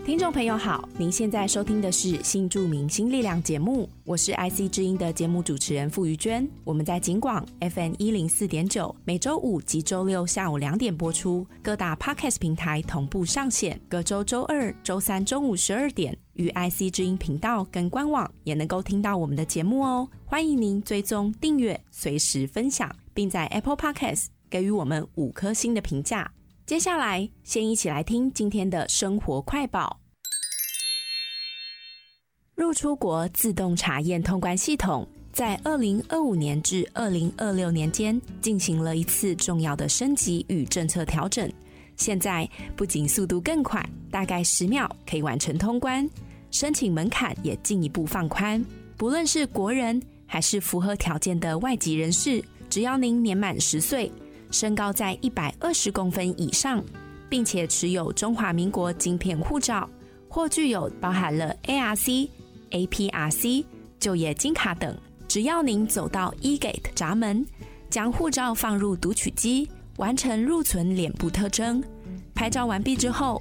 听众朋友好，您现在收听的是新著名新力量节目，我是 IC 之音的节目主持人傅瑜娟。我们在警广 FM104.9 每周五及周六下午2点播出，各大 Podcast 平台同步上线，各周周二、周三中午12点与 IC 之音频道跟官网也能够听到我们的节目哦。欢迎您追踪订阅，随时分享，并在 Apple Podcast 给予我们5颗星的评价。接下来先一起来听今天的生活快报。入出国自动查验通关系统在2025年至2026年间进行了一次重要的升级与政策调整，现在不仅速度更快，大概10秒可以完成通关，申请门槛也进一步放宽，不论是国人还是符合条件的外籍人士，只要您年满10岁，身高在120公分以上，并且持有中华民国晶片护照，或具有包含了 ARC、APRC、就业金卡等，只要您走到 eGate 闸门，将护照放入读取机，完成入存脸部特征，拍照完毕之后，